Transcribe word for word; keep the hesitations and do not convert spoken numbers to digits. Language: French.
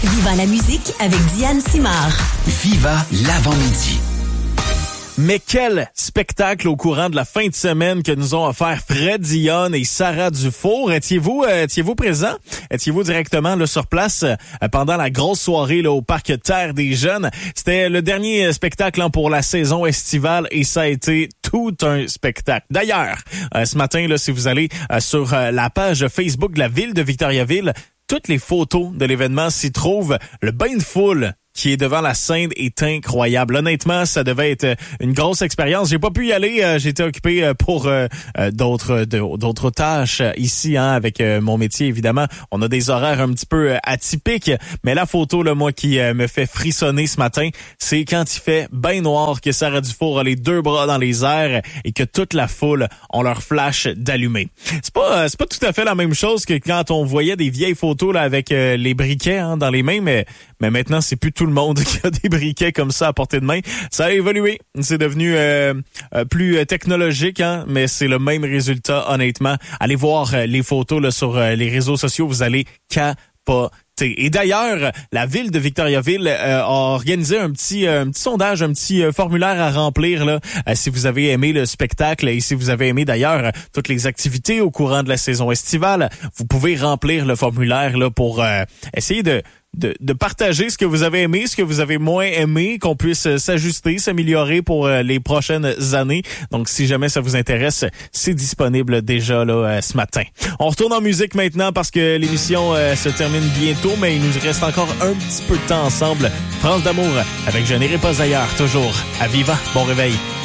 Viva la musique avec Diane Simard. Viva l'avant-midi. Mais quel spectacle au courant de la fin de semaine que nous ont offert Fred Dionne et Sarah Dufour. Étiez-vous euh, étiez-vous présent? Étiez-vous directement là, sur place euh, pendant la grosse soirée là, au Parc Terre des Jeunes? C'était le dernier spectacle hein, pour la saison estivale et ça a été tout un spectacle. D'ailleurs, euh, ce matin, là, si vous allez euh, sur euh, la page Facebook de la ville de Victoriaville, toutes les photos de l'événement s'y trouvent. Le bain de foule qui est devant la scène est incroyable. Honnêtement, ça devait être une grosse expérience. J'ai pas pu y aller. Euh, J'étais occupé euh, pour euh, euh, d'autres de, d'autres tâches euh, ici, hein, avec euh, mon métier, évidemment. On a des horaires un petit peu euh, atypiques. Mais la photo, là, moi, qui euh, me fait frissonner ce matin, c'est quand il fait bien noir, que Sarah Dufour a les deux bras dans les airs et que toute la foule ont leur flash d'allumer. C'est pas euh, c'est pas tout à fait la même chose que quand on voyait des vieilles photos là avec euh, les briquets hein, dans les mains, mais mais maintenant c'est plus tout le monde qui a des briquets comme ça à portée de main. Ça a évolué, c'est devenu euh, euh, plus technologique, hein, mais c'est le même résultat, honnêtement. Allez voir euh, les photos là, sur euh, les réseaux sociaux, vous allez capoter. Et d'ailleurs, la ville de Victoriaville euh, a organisé un petit euh, un petit sondage, un petit euh, formulaire à remplir là, euh, si vous avez aimé le spectacle et si vous avez aimé d'ailleurs euh, toutes les activités au courant de la saison estivale, vous pouvez remplir le formulaire là pour euh, essayer de De, de partager ce que vous avez aimé, ce que vous avez moins aimé, qu'on puisse euh, s'ajuster, s'améliorer pour euh, les prochaines années. Donc, si jamais ça vous intéresse, c'est disponible déjà là euh, ce matin. On retourne en musique maintenant parce que l'émission euh, se termine bientôt, mais il nous reste encore un petit peu de temps ensemble. France d'amour avec Je n'irai pas ailleurs, toujours à Viva. Bon réveil.